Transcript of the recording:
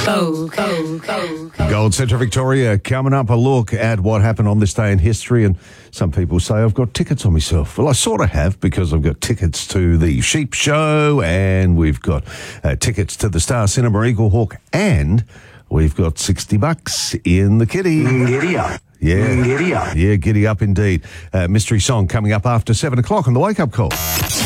Gold Centre Victoria coming up, a look at what happened on this day in history. And some people say I've got tickets on myself. Well, I sort of have, because I've got tickets to the Sheep Show, and we've got tickets to the Star Cinema Eaglehawk, and we've got $60 in the kitty. Giddy up. Yeah. Giddy up. Yeah, giddy up indeed. Mystery song coming up after 7 o'clock on the Wake Up Call.